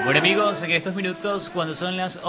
Bueno amigos, en estos minutos cuando son las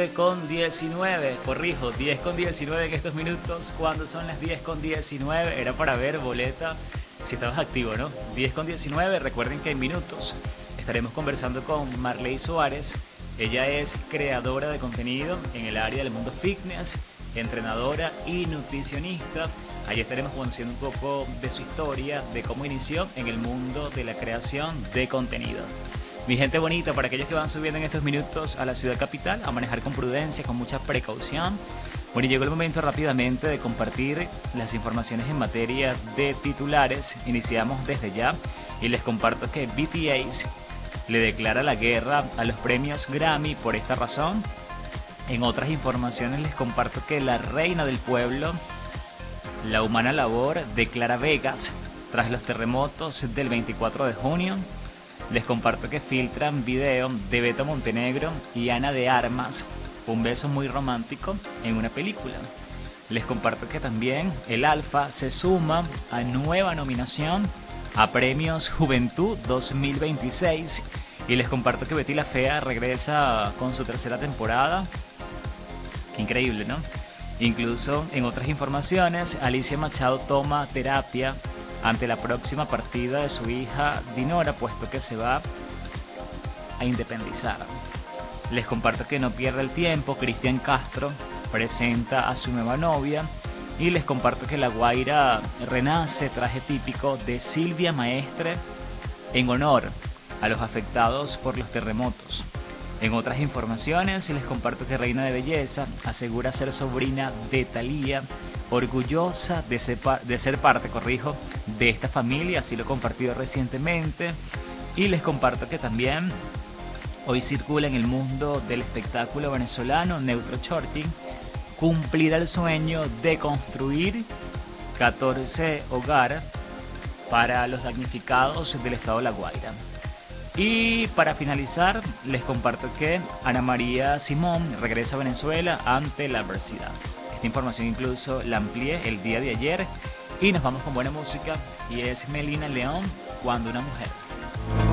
11:19, corrijo, 10:19 en estos minutos, cuando son las 10:19, era para ver boleta si estabas activo, ¿no? 10:19, recuerden que en minutos estaremos conversando con Marley Suárez. Ella es creadora de contenido en el área del mundo fitness, entrenadora y nutricionista. Ahí estaremos conociendo un poco de su historia, de cómo inició en el mundo de la creación de contenido. Mi gente bonita, para aquellos que van subiendo en estos minutos a la ciudad capital, a manejar con prudencia, con mucha precaución. Bueno, y llegó el momento rápidamente de compartir las informaciones en materia de titulares. Iniciamos desde ya y les comparto que BTS le declara la guerra a los premios Grammy por esta razón. En otras informaciones les comparto que la reina del pueblo, la humana labor, declara Vegas tras los terremotos del 24 de junio. Les comparto que filtran video de Beto Montenegro y Ana de Armas, un beso muy romántico en una película. Les comparto que también el Alfa se suma a nueva nominación a Premios Juventud 2026. Y les comparto que Betty la Fea regresa con su tercera temporada. Qué increíble, ¿no? Incluso en otras informaciones, Alicia Machado toma terapia ante la próxima partida de su hija Dinora, puesto que se va a independizar. Les comparto que no pierde el tiempo, Cristian Castro presenta a su nueva novia. Y les comparto que La Guaira renace, traje típico de Silvia Maestre en honor a los afectados por los terremotos. En otras informaciones les comparto que Reina de Belleza asegura ser sobrina de Thalía, orgullosa de ser parte, de esta familia, así lo he compartido recientemente. Y les comparto que también hoy circula en el mundo del espectáculo venezolano Neutro Shorting cumplir el sueño de construir 14 hogares para los damnificados del estado de La Guaira. Y para finalizar, les comparto que Ana María Simón regresa a Venezuela ante la adversidad. Esta información incluso la amplié el día de ayer y nos vamos con buena música y es Melina León, Cuando una mujer.